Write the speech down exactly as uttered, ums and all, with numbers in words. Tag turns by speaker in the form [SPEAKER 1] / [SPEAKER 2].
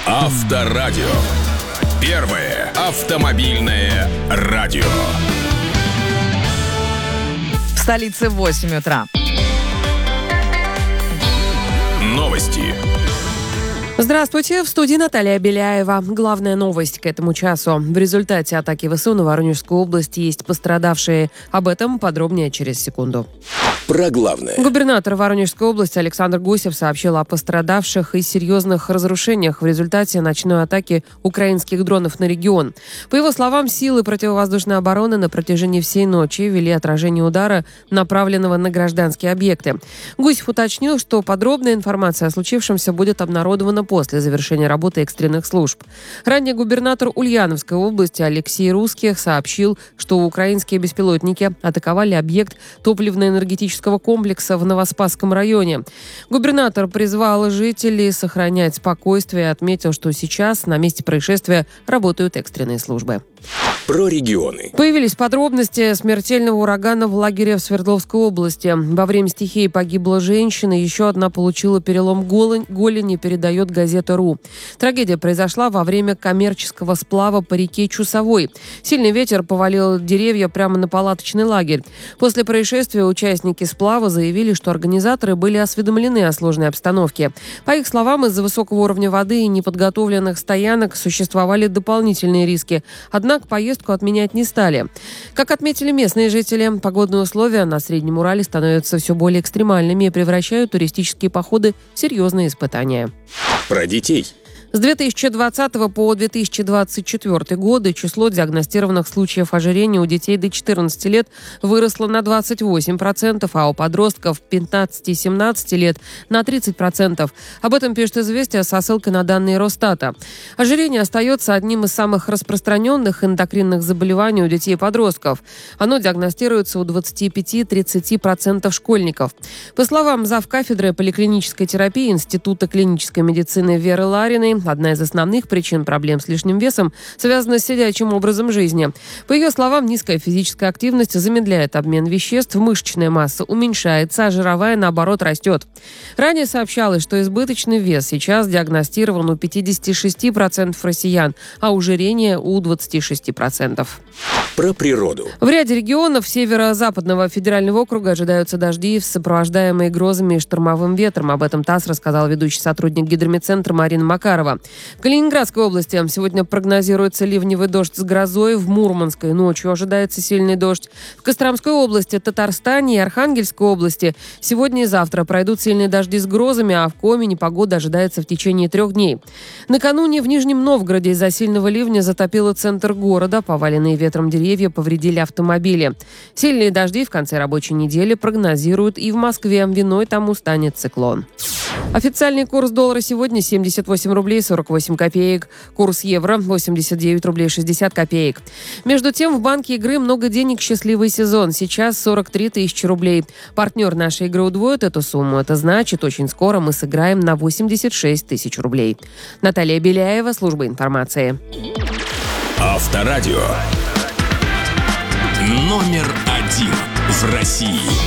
[SPEAKER 1] Авторадио. Первое автомобильное радио.
[SPEAKER 2] В столице восемь утра.
[SPEAKER 1] Новости.
[SPEAKER 3] Здравствуйте, в студии Наталья Беляева. Главная новость к этому часу. В результате атаки ВСУ на Воронежскую область есть пострадавшие. Об этом подробнее через секунду.
[SPEAKER 1] Про главное.
[SPEAKER 3] Губернатор Воронежской области Александр Гусев сообщил о пострадавших и серьезных разрушениях в результате ночной атаки украинских дронов на регион. По его словам, силы противовоздушной обороны на протяжении всей ночи вели отражение удара, направленного на гражданские объекты. Гусев уточнил, что подробная информация о случившемся будет обнародована после завершения работы экстренных служб. Ранее губернатор Ульяновской области Алексей Русских сообщил, что украинские беспилотники атаковали объект топливно-энергетического комплекса в Новоспасском районе. Губернатор призвал жителей сохранять спокойствие и отметил, что сейчас на месте происшествия работают экстренные службы.
[SPEAKER 1] Про регионы.
[SPEAKER 3] Появились подробности смертельного урагана в лагере в Свердловской области. Во время стихии погибла женщина, еще одна получила перелом голени, передает газета РУ. Трагедия произошла во время коммерческого сплава по реке Чусовой. Сильный ветер повалил деревья прямо на палаточный лагерь. После происшествия участники сплава заявили, что организаторы были осведомлены о сложной обстановке. По их словам, из-за высокого уровня воды и неподготовленных стоянок существовали дополнительные риски. Однако поездку отменять не стали. Как отметили местные жители, погодные условия на Среднем Урале становятся все более экстремальными и превращают туристические походы в серьезные испытания.
[SPEAKER 1] Про детей.
[SPEAKER 3] С две тысячи двадцатого по две тысячи двадцать четвёртый годы число диагностированных случаев ожирения у детей до четырнадцати лет выросло на двадцать восемь процентов, а у подростков пятнадцати-семнадцати лет на тридцать процентов. Об этом пишет «Известия» со ссылкой на данные Росстата. Ожирение остается одним из самых распространенных эндокринных заболеваний у детей и подростков. Оно диагностируется у двадцати пяти-тридцати процентов школьников. По словам завкафедры поликлинической терапии Института клинической медицины Веры Лариной, одна из основных причин проблем с лишним весом связана с сидячим образом жизни. По ее словам, низкая физическая активность замедляет обмен веществ, мышечная масса уменьшается, а жировая, наоборот, растет. Ранее сообщалось, что избыточный вес сейчас диагностирован у пятидесяти шести процентов россиян, а ожирение у двадцати шести процентов.
[SPEAKER 1] Про природу.
[SPEAKER 3] В ряде регионов северо-западного федерального округа ожидаются дожди, сопровождаемые грозами и штормовым ветром. Об этом ТАСС рассказал ведущий сотрудник гидрометцентра Марина Макарова. В Калининградской области сегодня прогнозируется ливневый дождь с грозой. В Мурманской ночью ожидается сильный дождь. В Костромской области, Татарстане и Архангельской области сегодня и завтра пройдут сильные дожди с грозами, а в Коми непогода ожидается в течение трех дней. Накануне в Нижнем Новгороде из-за сильного ливня затопило центр города. Поваленные ветром деревья повредили автомобили. Сильные дожди в конце рабочей недели прогнозируют и в Москве. Виной тому станет циклон. Официальный курс доллара сегодня семьдесят восемь рублей сорок восемь копеек. Курс евро восемьдесят девять рублей шестьдесят копеек. Между тем, в банке игры много денег, счастливый сезон. Сейчас сорок три тысячи рублей. Партнер нашей игры удвоит эту сумму. Это значит, очень скоро мы сыграем на восемьдесят шесть тысяч рублей. Наталья Беляева, служба информации.
[SPEAKER 1] Авторадио. Номер один в России.